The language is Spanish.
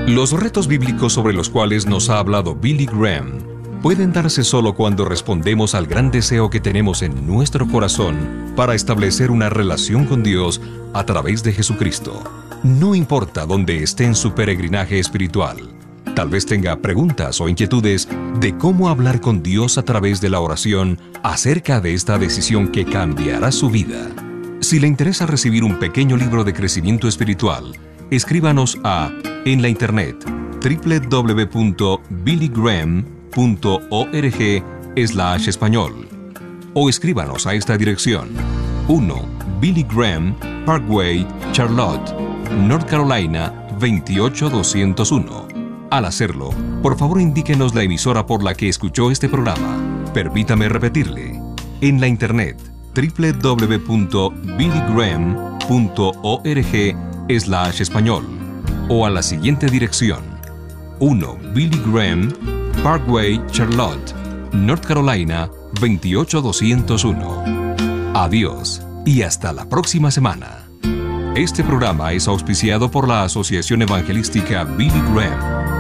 Los retos bíblicos sobre los cuales nos ha hablado Billy Graham pueden darse solo cuando respondemos al gran deseo que tenemos en nuestro corazón para establecer una relación con Dios a través de Jesucristo. No importa dónde esté en su peregrinaje espiritual, tal vez tenga preguntas o inquietudes de cómo hablar con Dios a través de la oración acerca de esta decisión que cambiará su vida. Si le interesa recibir un pequeño libro de crecimiento espiritual, escríbanos a en la internet www.billygraham.org/español o escríbanos a esta dirección: 1 Billy Graham Parkway, Charlotte, North Carolina 28201. Al hacerlo, por favor indíquenos la emisora por la que escuchó este programa. Permítame repetirle: en la internet www.billygraham.org/español o a la siguiente dirección: 1 Billy Graham Parkway, Charlotte, North Carolina 28201. Adiós y hasta la próxima semana. Este programa es auspiciado por la Asociación Evangelística Billy Graham.